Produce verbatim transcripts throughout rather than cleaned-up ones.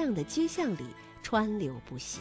亮的街巷里川流不息。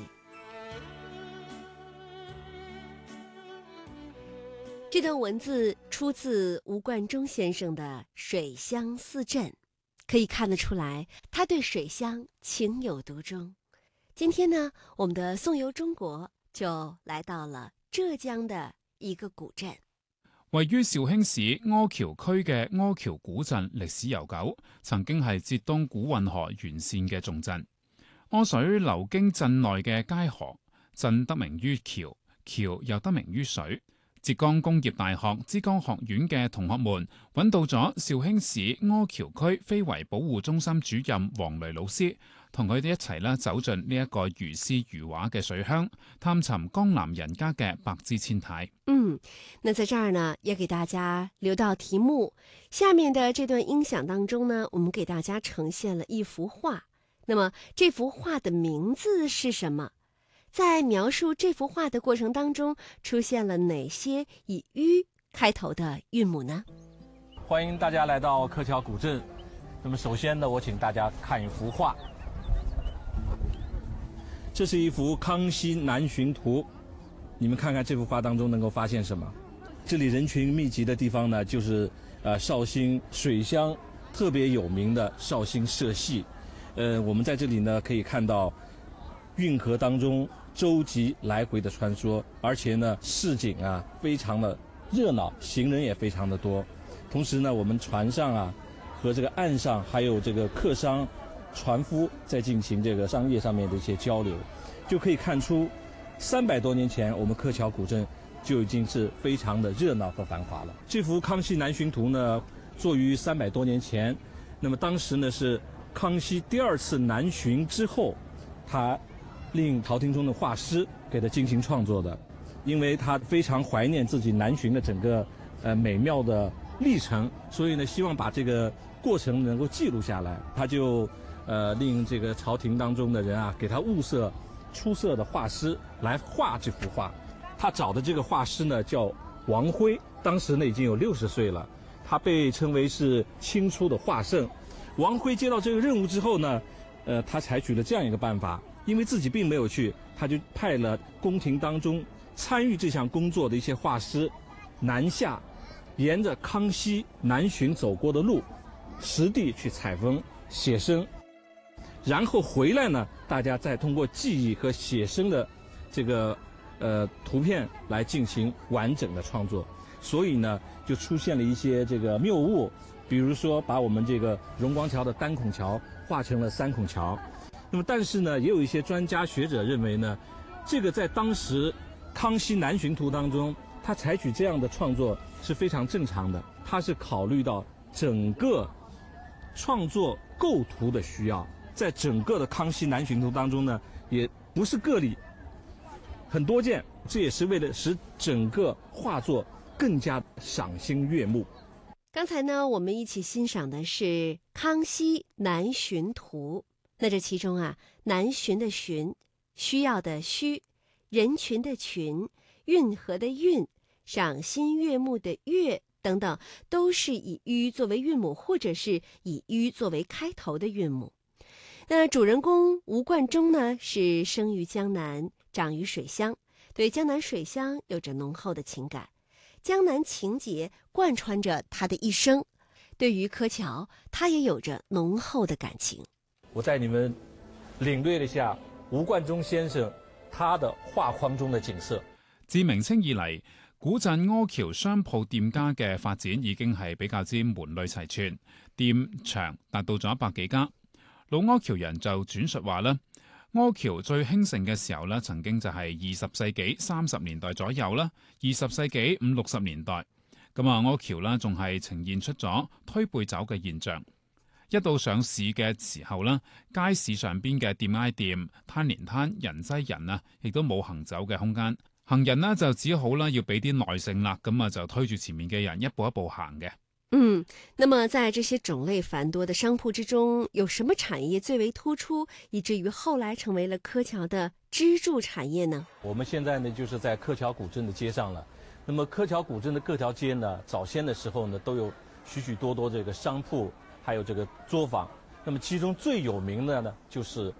这段文字出自吴冠中先生的《水乡四镇》，可以看得出来，他对水乡情有独钟。今天呢，我们的颂游中国就来到了浙江的一个古镇。 位於肇興市柯橋區嘅柯橋古鎮歷史悠久，曾經係浙東古運河沿線嘅重鎮。柯水流經鎮內嘅街河，鎮得名於橋，橋又得名於水。浙江工業大學之江學院嘅同學們揾到咗肇興市柯橋區非遺保護中心主任黃雷老師，同佢哋一齊咧走進呢一個如詩如畫嘅水鄉，探尋江南人家嘅百姿千態。 嗯，那在這兒呢，也給大家留到題目。下面的這段音響當中呢，我們給大家呈現了一幅畫。那麼這幅畫的名字是什麼？在描述這幅畫的過程當中，出現了哪些以“於”開頭的韻母呢？ 歡迎大家來到柯橋古鎮。那麼首先呢，我請大家看一幅畫。這是一幅《康熙南巡圖》，你們看看這幅畫當中能夠發現什麼？這裡人群密集的地方呢，就是呃紹興水鄉特別有名的紹興社戲。呃，我們在這裡呢可以看到運河當中舟楫來回的穿梭，而且呢市井啊非常的熱鬧，行人也非常的多。同時呢，我們船上啊和這個岸上還有這個客商船夫在進行這個商業上面的一些交流，就可以看出三百多年前我們柯橋古鎮就已經是非常的熱鬧和繁華了。這幅《康熙南巡圖》呢作於三百多年前，那麼當時呢是康熙第二次南巡之後，他令朝廷中的畫師給他進行創作的，因為他非常懷念自己南巡的整個呃美妙的歷程，所以呢希望把這個過程能夠記錄下來，他就呃令這個朝廷當中的人啊給他物色出色的畫師來畫這幅畫。他找的這個畫師呢叫王輝，當時呢已經有六十歲了，他被稱為是清初的畫聖。王輝接到這個任務之後呢，呃他採取了這樣一個辦法，因為自己並沒有去，他就派了宮廷當中參與這項工作的一些畫師南下，沿着康熙南巡走過的路，實地去採風寫生，然後回來呢，大家再通過記憶和寫生的這個呃圖片來進行完整的創作，所以呢就出現了一些這個謬誤，比如說把我們這個榮光橋的單孔橋畫成了三孔橋。那麼但是呢，也有一些專家學者認為呢，這個在當時康熙南巡圖當中，他採取這樣的創作是非常正常的，他是考慮到整個創作構圖的需要，在整個的康熙南巡圖當中呢，也不是個例，很多件，這也是為了使整個畫作更加賞心悅目。 剛才呢，我們一起欣賞的是《康熙南巡圖》。那這其中啊，南巡的巡，需要的需，人群的群，運河的運，賞心悅目的悅等等，都是以於作為韻母，或者是以於作為開頭的韻母。那主人公吳冠中呢，是生於江南，長於水鄉，對江南水鄉有着濃厚的情感，江南情結貫穿着他的一生。對於柯橋，他也有着濃厚的感情。 我帶你們領略了一下吳冠中先生他的畫框中的景色。 自明清以嚟，古鎮柯橋商鋪店家嘅發展已經係比較之門類齊全，店場達到咗百幾家。老柯橋人就轉述話啦，柯橋最興盛嘅時候咧，曾經就係二十世紀三十年代左右啦，二十世紀五六十年代，咁啊柯橋啦仲係呈現出咗推背走嘅現象。一到上市嘅時候啦，街市上邊嘅店挨店、攤連攤、人擠人啊，亦都冇行走嘅空間。行人呢就只好啦，要俾啲耐性啦，咁啊就推住前面嘅人一步一步行嘅。 嗯，那麼在這些種類繁多的商鋪之中，有什麼產業最為突出，以至於後來成為了柯橋的支柱產業呢？ 我們現在呢，就是在柯橋古鎮的街上了。那麼柯橋古鎮的各條街呢，早先的時候呢，都有許許多多這個商鋪，還有這個作坊。那麼其中最有名的呢，就是